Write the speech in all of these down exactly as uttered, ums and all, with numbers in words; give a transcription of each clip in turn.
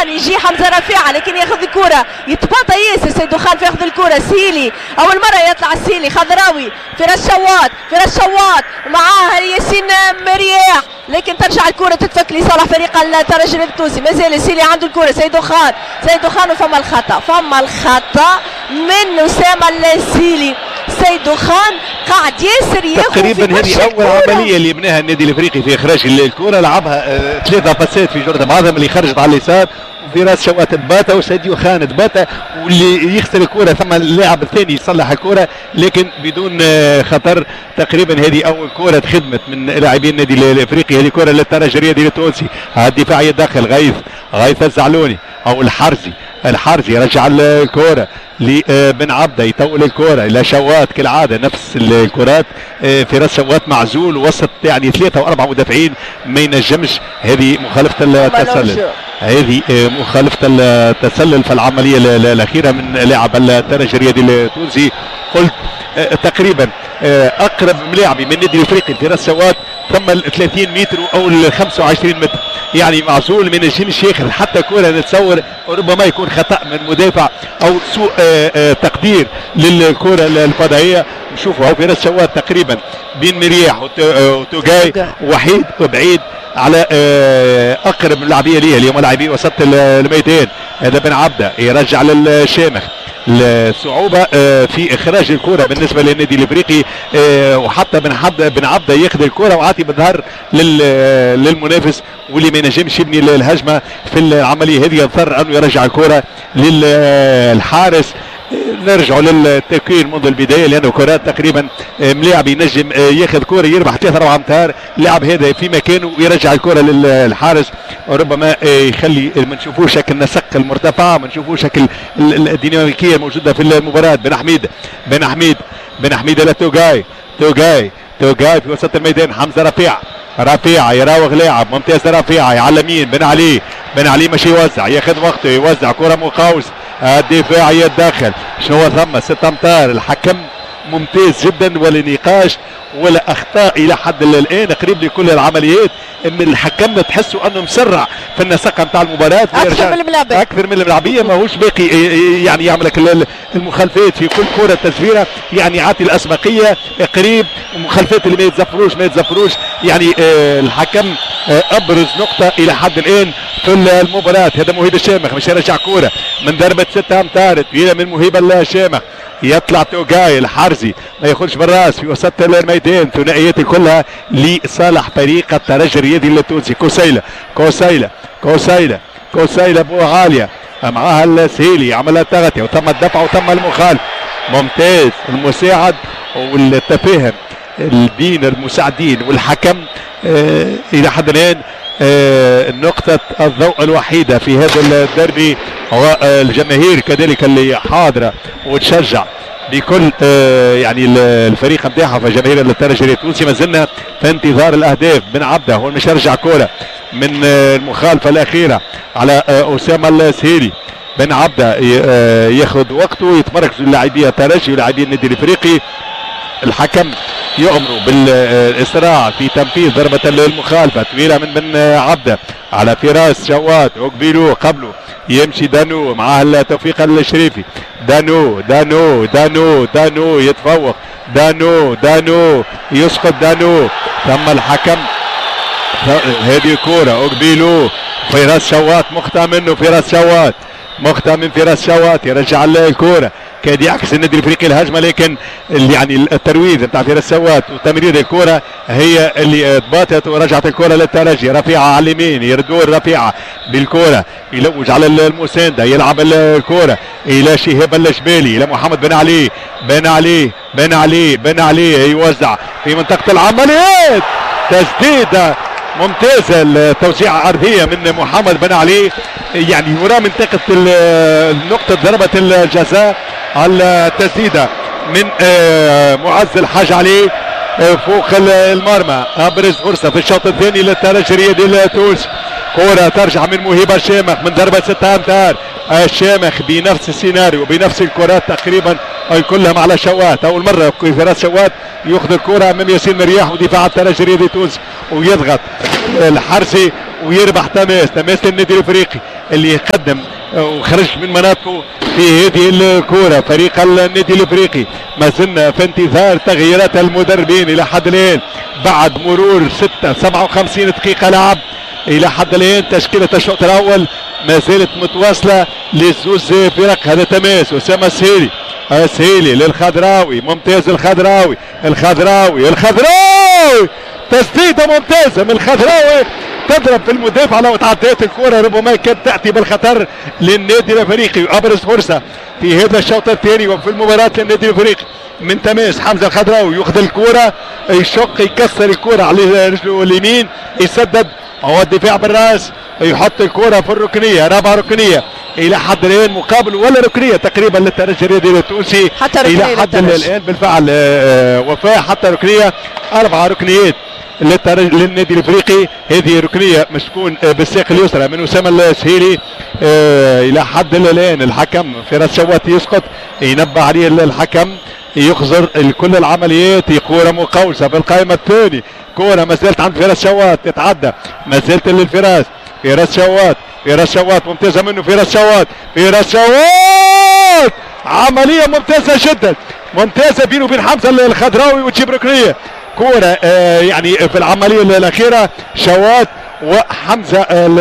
خان، يجي حمزه رفيعه لكن ياخذ الكره، يتباطا ياسر سيدو خان في ياخذ الكره. سيلي اول مره يطلع السيلي، خضراوي فراس شواط، فراس شواط ومعاها ياسين مرياح، لكن ترجع الكره تتفك لصالح فريق الترجي التونسي. مازال السيلي عنده الكره، سيدو خان، سيدو خان وفما الخطا، فما الخطا من اسامه السيلي. سيدو خان قاعد ياسر ياخذ تقريبا هذه اول عمليه اللي بناها النادي الافريقي في اخراج الكره، لعبها آه ثلاثه باسات في جرده معظم اللي خرجت على اليسار، وفراس شوات تباتا وسيديو خان تباتا، واللي يخسر الكره ثم اللاعب الثاني يصلح الكره لكن بدون آه خطر. تقريبا هذه اول كره خدمت من لاعبين النادي الافريقي، هذه كره للترجي الرياضي التونسي. الدفاعي يدخل غيث غيث الزعلوني او الحرزي، الحرزي يرجع الكره لبن عبده، يطول الكره الى شوات كالعاده نفس الكرات. فراس شوات معزول وسط يعني ثلاثه واربع مدافعين ما ينجمش. هذه مخالفه التسلل، هذه مخالفه التسلل في العمليه الاخيره من لاعب الترجي الرياضي التونسي. قلت تقريبا اقرب لاعبي من النادي الافريقي فراس شوات ثم ال ثلاثين متر او ال خمسة وعشرين متر، يعني معزول من الجيمش ياخذ حتى كره نتصور ربما يكون خطا من مدافع او سوء آآ آآ تقدير للكره الفضائيه. نشوفوا هو فراس شوات تقريبا بين مرياح وتوجاي وحيد وبعيد على اقرب اللاعبيه ليه اليوم لاعبين وسط الميدان. هذا بن عبده يرجع للشامخ، الصعوبه في اخراج الكره بالنسبه للنادي الافريقي، وحتى بن عبده بن عبده ياخذ الكره وعاطي بالظهر للمنافس واللي ما ينجمش يبني الهجمه في العمليه هذه، يضطر انه يرجع الكره للحارس. نرجعوا للتفكير منذ البدايه لانه كرات تقريبا ملاعب ينجم ياخذ كره يربح ثلاثة أربعة امتار، اللاعب هذا في مكانه ويرجع الكره للحارس، وربما يخلي ما نشوفوش شكل النسق المرتفع، ما نشوفوش شكل الديناميكيه الموجوده في المباراه. بن حميد بن حميد بن حميد الى توجاي توجاي توجاي في وسط الميدان. حمزه رفيع رفيع يراوغ لاعب ممتاز، رفيع على اليمين بن علي بن علي ماشي يوزع، ياخذ وقته يوزع كره مقاوس، الدفاعي يتدخل. شنو ثم ستة امتار، الحكم ممتاز جدا ولا نقاش ولا اخطاء الى حد الان قريب لكل العمليات. ان الحكم تحسوا انه مسرع في النسق نتاع المباراه اكثر من الملاعبيه اكثر من الملاعبيه، ماهوش باقي يعني يعمل لك المخالفات في كل كره تسفيره، يعني يعطي الاسبقيه قريب، المخالفات اللي ما يتزفروش ما يتزفروش. يعني الحكم ابرز نقطه الى حد الان في المباراه. هذا مهيب الشامخ مش يرجع كوره من ضربه ستة امتار طويله من مهيب الشامخ، يطلع توجاي الحرزي ما ياخذش بالراس في وسط الميدان، ثنائيات كلها لصالح فريق الترجي الرياضي التونسي. كوسيله كوسيله كوسيله كوسيله بو عاليه معاها السهيلي عملها تغطيه وتم الدفع وتم المخالف. ممتاز المساعد والتفاهم بين المساعدين والحكم آه الى حد الان. آه نقطة الضوء الوحيدة في هذا الدربي هو آه الجماهير كذلك اللي حاضرة وتشجع بكل آه يعني الفريق نتاعها في جماهير الترجي التونسي. ما زلنا في انتظار الاهداف. بن عبده هو مش يرجع كورة من آه المخالفة الأخيرة على آه أسامة السهيلي. بن عبده آه ياخذ وقته يتمركز اللاعبية الترجي ولاعبين النادي الافريقي. الحكم يؤمر بالاسراع في تنفيذ ضربة المخالفة طويلة من بن عبده على فراس شوات وقبيلو قبله يمشي دانو معاه توفيق الشريفي. دانو دانو دانو دانو يتفوق، دانو دانو يسقط دانو، ثم الحكم هذه كورة وقبيلو فراس شوات مخطئ منه، فراس شوات مخطئ من فراس شوات يرجع الكورة كاد يعكس النادي الافريقي الهجمه، لكن يعني الترويج نتاع فراس شوات وتمرير الكره هي اللي ضبطت ورجعت الكره للترجي. رفيعه على اليمين يردور رفيعه بالكره يلوج على المسانده يلعب الكره الى شهاب الجبالي الى محمد بن علي بن علي بن علي بن علي يوزع في منطقه العمليات. تسديده ممتازه التوزيع عرضيه من محمد بن علي، يعني وراء منطقه نقطه ضربه الجزاء على التسديده من معز الحاج علي فوق المرمى. ابرز فرصه في الشوط الثاني للترجي الرياضي التونسي. كره ترجع من مهيب الشامخ من ضربه ستة امتار. الشامخ بنفس السيناريو بنفس الكرات تقريبا كلهم على شوات. اول مره فراس شوات ياخذ الكره امام ياسين مرياح ودفاع الترجي الرياضي التونسي ويضغط الحرسي ويربح تماس تماس للنادي الافريقي. اللي يقدم وخرج من مناطقه في هذه الكرة. فريق النادي الافريقي ما زلنا في انتظار تغييرات المدربين الى حد الان بعد مرور ستة سبعة وخمسين دقيقة لعب. الى حد الان تشكيلة الشوط الاول ما زالت متواصلة للزوز فرق. هذا تماس اسامة السهيلي، السهيلي للخضراوي، ممتاز الخضراوي الخضراوي الخضراوي تسديدة ممتازة من الخضراوي تضرب في المدافع. لو تعديت الكرة ربما كانت تأتي بالخطر للنادي الافريقي. وابرز فرصة في هذا الشوط الثاني وفي المباراة للنادي الافريقي من تماس حمزة الخضراوي، ياخذ الكرة يشق يكسر الكرة على رجله اليمين يسدد، هو الدفاع بالراس يحط الكرة في الركنية، رابعة ركنية الى حد الان مقابل ولا ركنية تقريبا للترجي الرياضي التونسي الى حد الان بالفعل وفاء حتى ركنية، اربع ركنيات للنادي الافريقي. هذه ركنيه مشكون بالساق اليسرى من اسامه السهيلي. آه الى حد الان الحكم فراس شوات يسقط، ينبه عليه الحكم يخزر كل العمليات. كوره مقوسه في القائمه الثانيه، كوره ما زالت عند فراس شوات تتعدى، ما زالت للفراس فراس شوات فراس شوات ممتازه منه فراس شوات فراس شوات عمليه ممتازه جدا ممتازه بينه وبين حمزه الخضراوي وتجيب ركنيه. كورة آه يعني في العملية الأخيرة شوات وحمزة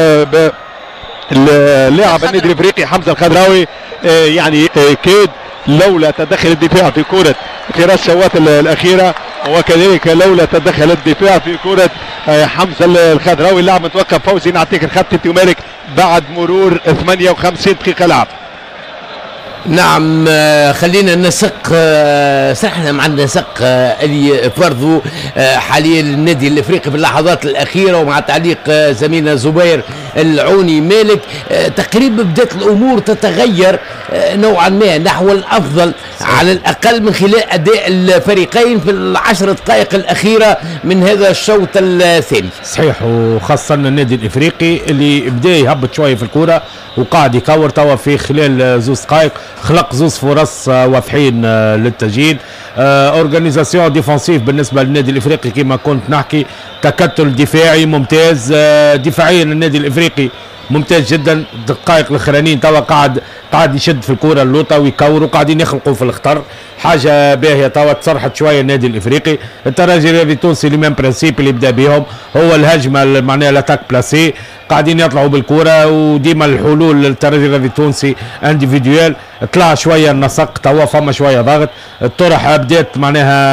اللاعب النادي الافريقي حمزة الخضراوي آه يعني آه كاد لولا تدخل الدفاع في كرة فراس شوات الأخيرة، وكذلك لولا تدخل الدفاع في كرة آه حمزة الخضراوي. اللاعب متوقف. فوزي نعطيك الخط مالك بعد مرور ثمانية وخمسين دقيقة لعب. نعم خلينا نسق سحنا معنا نسق اللي فرضوا حاليا النادي الافريقي في اللحظات الاخيره ومع تعليق زميلنا زبير العوني مالك. تقريبا بدات الامور تتغير نوعا ما نحو الافضل على الاقل من خلال اداء الفريقين في العشر دقائق الاخيره من هذا الشوط الثاني. صحيح، وخاصه النادي الافريقي اللي بدا يهبط شويه في الكره وقاعد يكور توا في خلال زوز دقائق خلق زوز فرص واضحين للتسجيل. اورجانيزاسيون ديفونسيف بالنسبه للنادي الافريقي كما كنت نحكي، تكتل دفاعي ممتاز. دفاعيا النادي الافريقي ممتاز جدا. الدقائق الاخرانيين توا قاعد قاعد يشد في الكره اللوطه ويكور وقاعدين يخلقوا في الخطر، حاجه باهيه. توا تصرحت شويه النادي الافريقي. الترجي الرياضي التونسي لي ميم برانسيب اللي بدا بهم هو الهجمه معناها لاتاك بلاسي، قاعدين يطلعوا بالكره وديما الحلول للترجي الرياضي التونسي انديفيديوال. طلع شويه النسق توا فما شويه ضغط، الطرح بدات معناها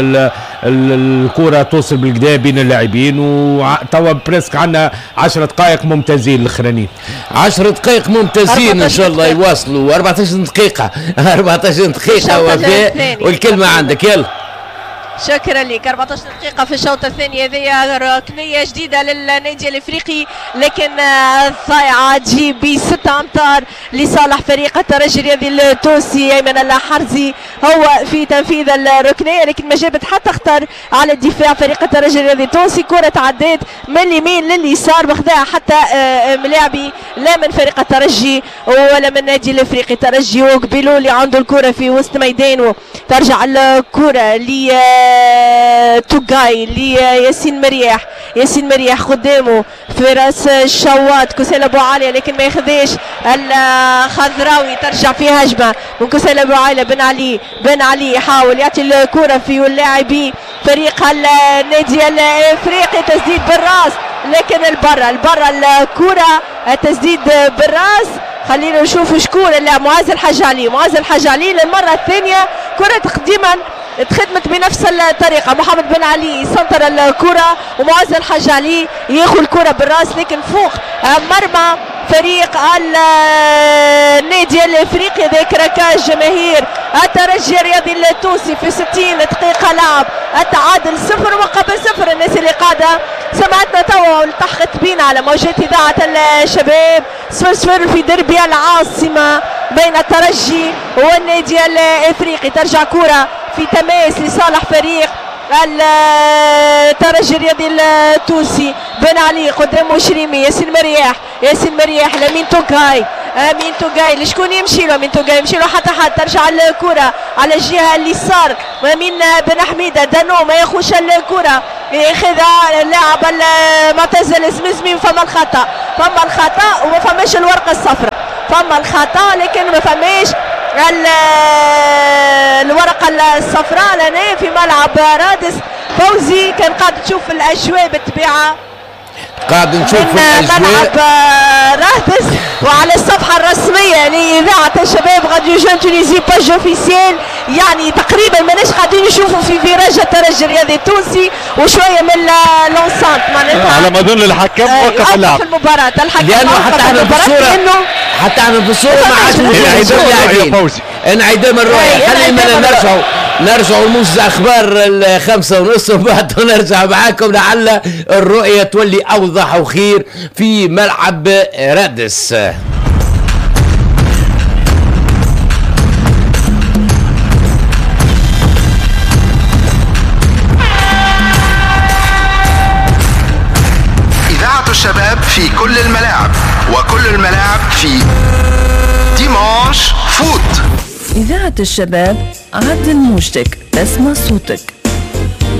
الكره توصل بالكدا بين اللاعبين، وتوا بريسك عندنا عشر دقائق ممتازين الاخرانيين. عشر دقائق ممتازين ان شاء الله يواصلوا. أربعة عشر دقيقه أربعة عشر دقيقه وفاء والكلمه عندك يلا. شكرا لك. أربعة عشر دقيقة في الشوط الثاني، هذه ركنية جديدة للنادي الافريقي لكن ضايعة تجي بستة امتار لصالح فريق الترجي الرياضي التونسي. ايمن الحرزي هو في تنفيذ الركنية لكن ما جابت حتى خطر على الدفاع فريق الترجي الرياضي التونسي. كرة تعديت من اليمين لليسار مخدعها حتى ملاعبي لا من فريق الترجي ولا من النادي الافريقي. الترجي وقبيلو اللي عنده الكرة في وسط ميدانه، ترجع الكرة ل توغاي لياسين مرياح، ياسين مرياح قدامه فراس الشوات كسيل ابو علي لكن ما ياخذش الخضراوي. ترجع في هجمه من كسيل ابو علي. بن علي بن علي يحاول يعطي الكره في اللاعبي فريق النادي الافريقي، تسديد بالراس لكن البرا البرا الكره تسديد بالراس. خلينا نشوف شكون اللاعب. معاذ الحاج علي، معاذ الحاج علي للمره الثانيه كره تقديما تخدمت بنفس الطريقه. محمد بن علي يسنطر الكره ومعاذ الحاج علي ياخذ الكره بالراس لكن فوق مرمى فريق النادي الافريقي. ذاك ركاج جماهير الترجي الرياضي التونسي في ستين دقيقه لعب. التعادل صفر مقابل صفر. الناس اللي قاعده سمعتنا توا والتحقت بينا على موجات اذاعه الشباب صفر صفر في دربي العاصمه بين الترجي والنادي الافريقي. ترجع كره في تماس لصالح فريق الترجي الرياضي التونسي. بن علي قدامه شريمي، ياسين مرياح ياسين مرياح لمين توغاي امين توغاي لشكون يمشي له؟ امين توغاي يمشي له حتى حد. ترجع الكره على الجهه اليسار امين بن حميده. دانو ما ياخذش الكره ياخذها اللاعب معتز الزمزمي فما الخطا فما الخطا وما فماش الورقه الصفراء، فما الخطا لكن ما فماش الورقه الصفراء لنا في ملعب رادس. فوزي كان قاعد تشوف الاجواء بالطبيعه، قاعد نشوف الاجواء ملعب رادس، وعلى الصفحه الرسميه لاذاعه الشباب راديو جون تونيزي باج اوفيسيال يعني تقريبا ماناش قاعدين نشوفوا في فيراج الترجي الرياضي التونسي وشويه من لونسانت معناتها على ما اظن الحكم وقف اللعب في المباراه. الحكم لانه حتى احنا في الصوره حتى احنا في الصوره ما عادش نشوفوا انعدام الرؤيه. خلينا نرجعوا نرجعوا لموسى اخبار الخمسة ونص وبعد نرجع معاكم لعل الرؤيه تولي اوضح وخير في ملعب رادس. إذاعة الشباب في كل الملاعب وكل الملاعب في ديمانش فوت. إذاعة الشباب عدل موجتك، اسمع صوتك.